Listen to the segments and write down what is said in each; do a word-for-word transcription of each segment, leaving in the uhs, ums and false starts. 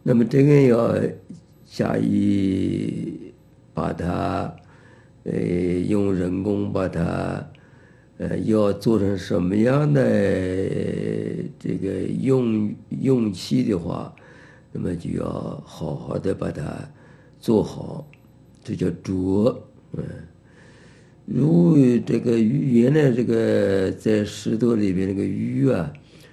那么这个要加以把它，呃，用人工把它，呃，要做成什么样的这个用用器的话，那么就要好好的把它做好，这叫琢。嗯，如这个鱼，原来这个在石头里边那个鱼啊，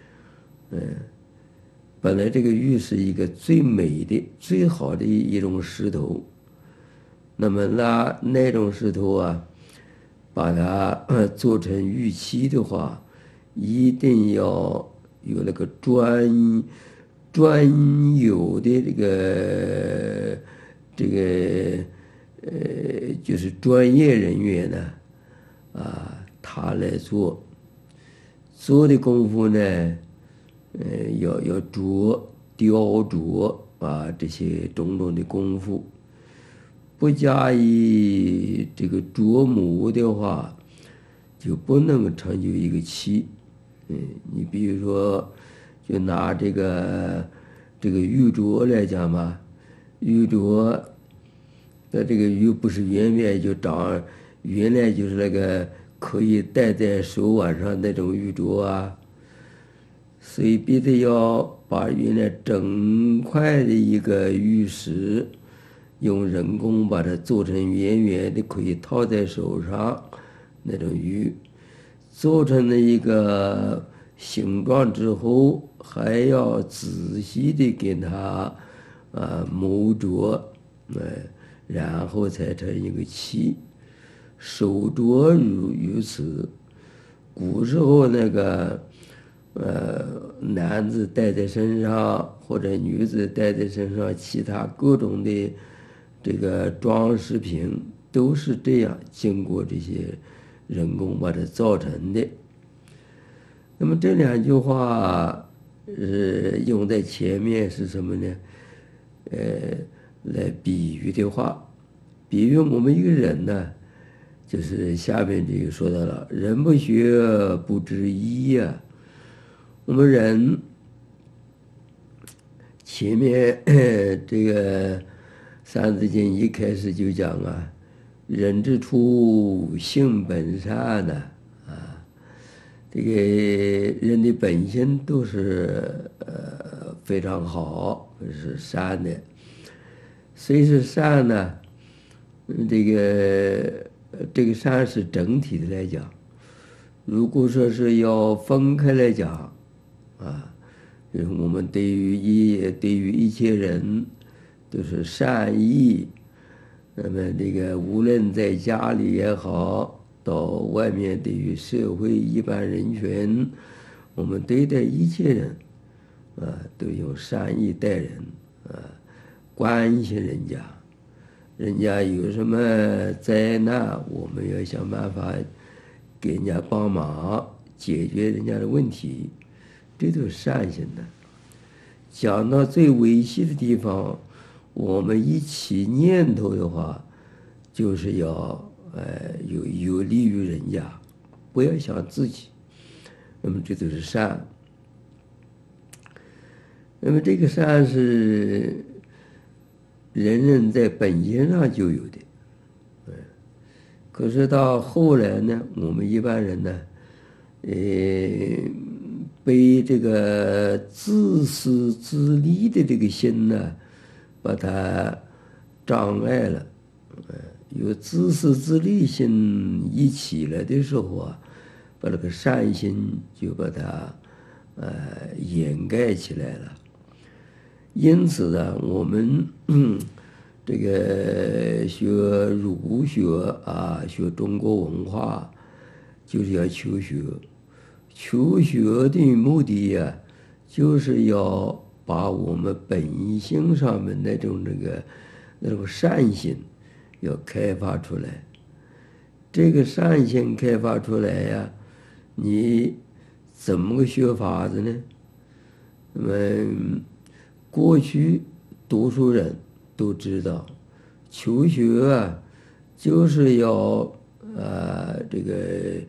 本来这个玉是一个最美的、最好的一种石头。那么那那种石头啊，把它呃做成玉器的话，一定要有那个专专有的这个这个呃，就是专业人员呢，啊，他来做。做的功夫呢，呃，要要琢雕琢啊，这些种种的功夫，不加以这个琢磨的话，就不能成就一个器。嗯，你比如说，就拿这个这个玉镯来讲吧，玉镯，那这个玉不是圆圆就长，原来就是那个可以戴在手腕上那种玉镯啊，所以必须要把原来整块的一个玉石，用人工把它做成圆圆的，可以套在手上那种玉，做成了一个形状之后，还要仔细的给它啊磨琢，哎，然后才成一个器。手镯如如此，古时候那个呃男子戴在身上，或者女子戴在身上，其他各种的这个装饰品都是这样经过这些人工把它造成的。那么这两句话，呃，用在前面是什么呢？呃，来比喻的话，比喻我们一个人呢，就是下面这个说到了，人不学不知义呀、我们人前面这个《三字经》一开始就讲啊，人之初，性本善呐、啊，这个人的本性都是呃非常好，是善的。虽是善呢，嗯这个呃这个善是整体的来讲。如果说是要分开来讲，啊，就是我们对于一对于一切人都是善意。那么这个无论在家里也好，到外面对于社会一般人群，我们对待一切人，啊，都用善意待人，啊，关心人家，人家有什么灾难，我们要想办法给人家帮忙，解决人家的问题，这都是善行的。讲到最危险的地方，我们一起念头的话，就是要呃有有利于人家，不要想自己。那么这都是善。那么这个善是人人在本性上就有的，可是到后来呢，我们一般人呢，呃，被这个自私自利的这个心呢，把它障碍了。呃，有自私自利心一起来的时候啊，把这个善心就把它呃掩盖起来了。因此呢，我们嗯，这个学儒学啊，学中国文化，就是要求学。求学的目的呀，就是要把我们本性上面那种这个那种善心要开发出来。这个善心开发出来呀，你怎么个学法子呢？那么过去读书人都知道，求学啊，就是要呃这个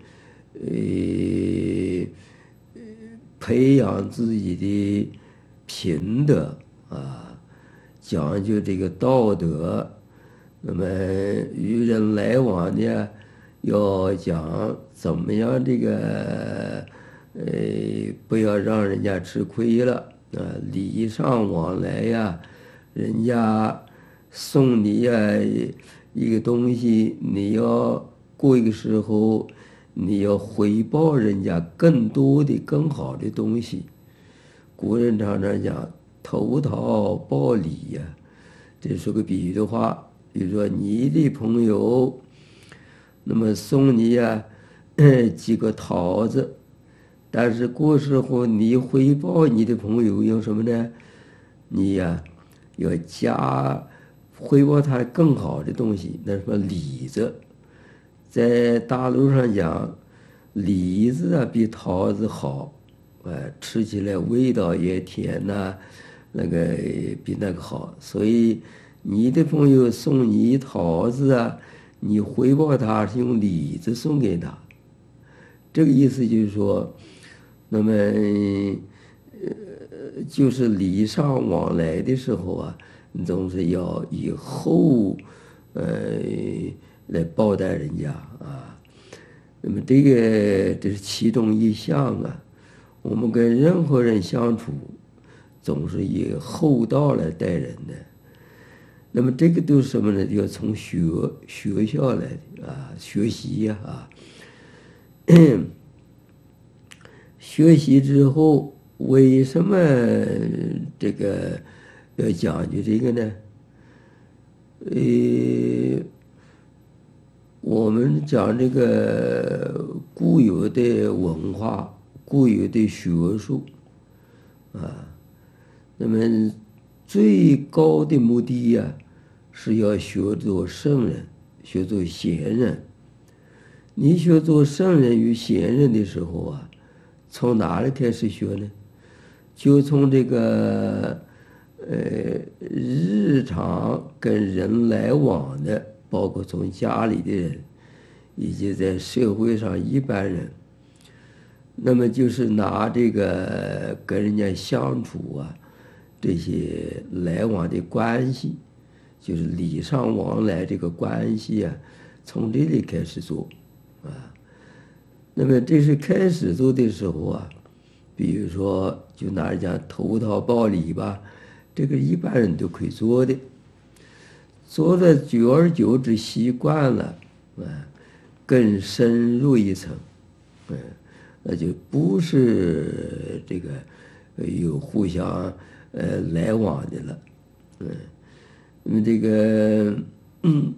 呃培养自己的品德啊， 讲究这个道德，那么与人来往呢，要讲怎么样这个，呃，不要让人家吃亏了啊，礼尚往来呀，人家送你呀一个东西，你要过一个时候，你要回报人家更多的、更好的东西。古人常常讲投桃报李呀，这是个比喻的话。比如说你的朋友，那么送你呀几个桃子，但是过时候你回报你的朋友用什么呢？你呀要加回报他更好的东西，那什么李子，在大陆上讲，李子啊比桃子好，呃，吃起来味道也甜呐、啊，那个比那个好。所以你的朋友送你桃子啊，你回报他是用李子送给他。这个意思就是说，那么呃，就是礼尚往来的时候啊，你总是要以厚，呃，来报答人家啊。那么这个这是其中一项啊。我们跟任何人相处，总是以厚道来待人的。那么这个都是什么呢？要从学学校来的啊，学习呀啊。学习之后，为什么这个要讲究这个呢？呃，我们讲这个固有的文化、固有的学术啊，那么最高的目的呀，是要学做圣人，学做贤人。你学做圣人与贤人的时候啊，从哪里开始学呢？就从这个呃日常跟人来往的，包括从家里的人，以及在社会上一般人，那么就是拿这个跟人家相处啊，这些来往的关系，就是礼尚往来这个关系啊，从这里开始做啊。那么这是开始做的时候啊，比如说就拿人讲投桃报李吧，这个一般人都可以做的，做了久而久之习惯了，啊，更深入一层，嗯，那就不是这个有互相呃来往的了，嗯，那么这个嗯。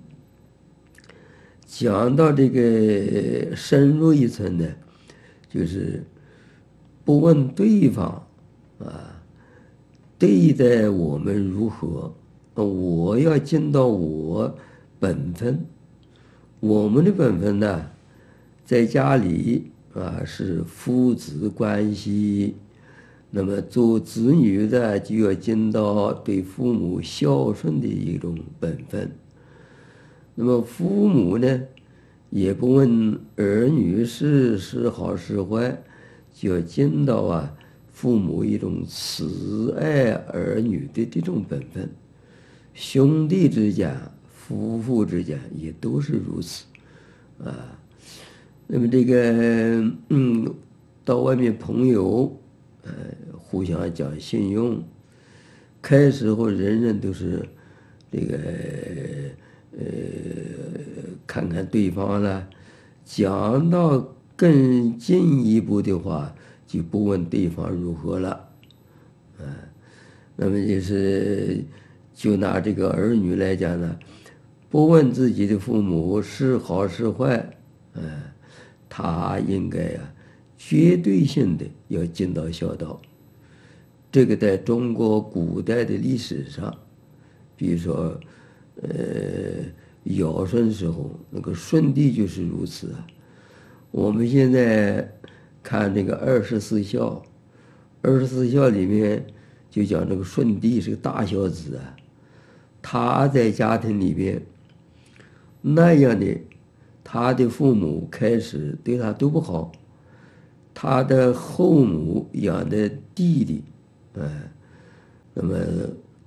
讲到这个深入一层呢，就是不问对方啊对待我们如何，我要尽到我本分。我们的本分呢，在家里啊是父子关系，那么做子女的就要尽到对父母孝顺的一种本分。那么父母呢，也不问儿女是是好是坏，就要尽到啊父母一种慈爱儿女的这种本分。兄弟之间、夫妇之间也都是如此啊。那么这个嗯，到外面朋友，呃，互相讲信用，开始后人人都是这个。呃，看看对方了，讲到更进一步的话，就不问对方如何了，啊，那么就是就拿这个儿女来讲呢，不问自己的父母是好是坏，嗯，他应该啊，绝对性的要尽到孝道。这个在中国古代的历史上，比如说。呃，尧舜时候，那个舜帝就是如此啊。我们现在看这个二十四孝，二十四孝里面就讲这个舜帝是个大孝子啊。他在家庭里边那样的，他的父母开始对他都不好，他的后母养的弟弟，哎，那么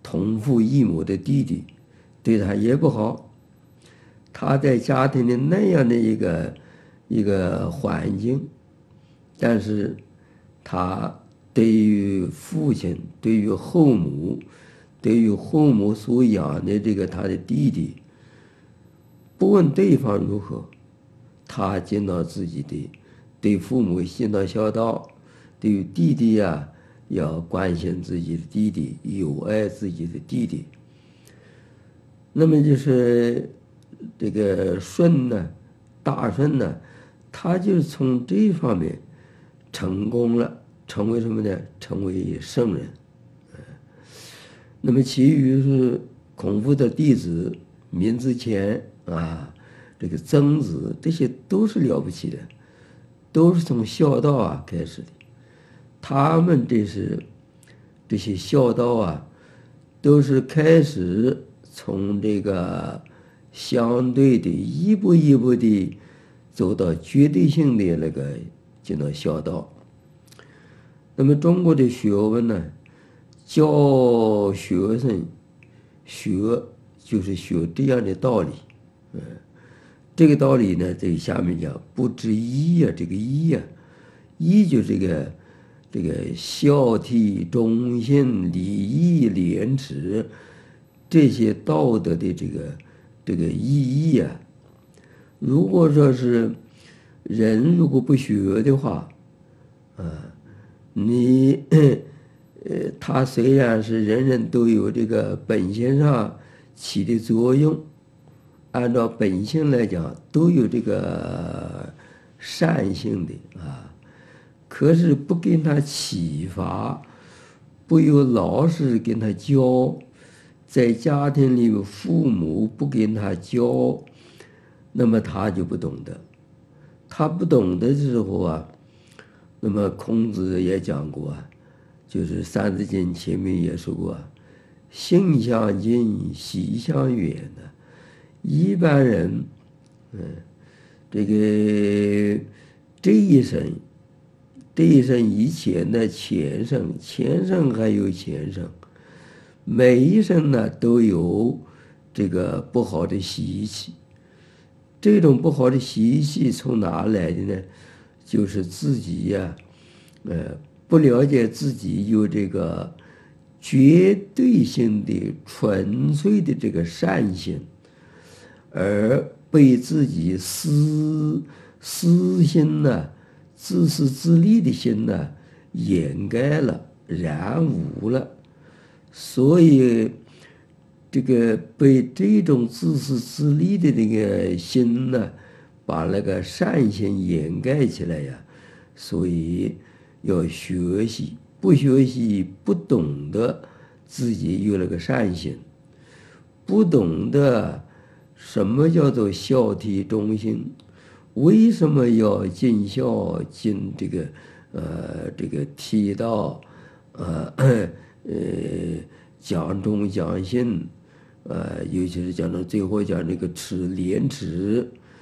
同父异母的弟弟对他也不好。他在家庭的那样的一个一个环境，但是他对于父亲、对于后母、对于后母所养的这个他的弟弟，不问对方如何，他尽到自己的对父母尽到孝道，对于弟弟呀、啊，要关心自己的弟弟，友爱自己的弟弟。那么就是这个舜呢，大舜呢，他就是从这方面成功了，成为什么呢？成为圣人。那么其余是孔夫的弟子，闵子骞啊，这个曾子，这些都是了不起的，都是从孝道啊开始的。他们这是这些孝道啊，都是开始从这个相对的一步一步的走到绝对性的那个进到孝道。那么中国的学问呢，教学生学就是学这样的道理。嗯，这个道理呢，在下面讲不知义呀，这个义呀，义就是这个这个孝悌忠信礼义廉耻这些道德的这个这个意义啊。如果说是人如果不学的话，啊，你呃，他虽然是人人都有这个本性上起的作用，按照本性来讲都有这个善性的啊，可是不给他启发，不由老师给他教，在家庭里父母不给他教，那么他就不懂得。他不懂的时候啊，那么孔子也讲过啊，就是《三字经》前面也说过啊，性相近，习相远的。一般人，嗯，这个这一生，这一生以前的前生，前生还有前生，每一生呢都有这个不好的习气。这种不好的习气从哪来的呢？就是自己呀、啊，呃，不了解自己有这个绝对性的、纯粹的这个善心，而被自己私私心呢、啊、自私自利的心呢、啊、掩盖了、染污了，所以这个被这种自私自利的那个心呢，把那个善心掩盖起来呀，所以要学习，不学习不懂得自己有那个善心，不懂得什么叫做孝悌忠信，为什么要尽孝尽这个呃这个悌道，呃呃讲忠讲信。呃，尤其是讲到最后讲这个耻廉耻，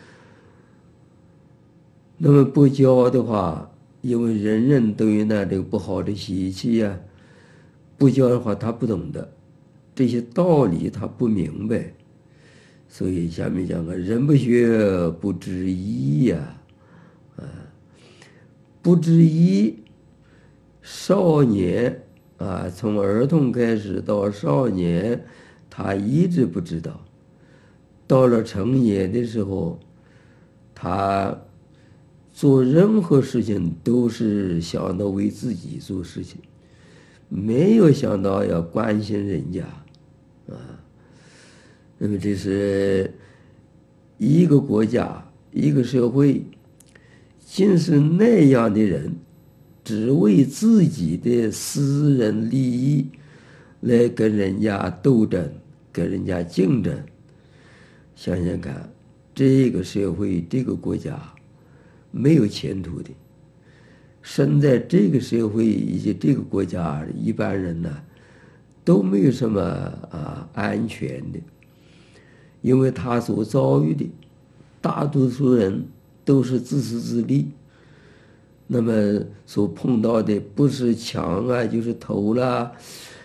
那么不教的话，因为人人都有那这个不好的习气呀、啊，不教的话他不懂得这些道理，他不明白，所以下面讲个人不学不知义呀，啊，不知义，少年啊，从儿童开始到少年。他一直不知道，到了成年的时候，他做任何事情都是想到为自己做事情，没有想到要关心人家，啊，那么这是一个国家一个社会，竟是那样的人，只为自己的私人利益来跟人家斗争。跟人家竞争，想想看，这个社会、这个国家没有前途的。生在这个社会以及这个国家，一般人呢都没有什么啊安全的，因为他所遭遇的大多数人都是自私自利，那么所碰到的不是抢啊，就是偷啦。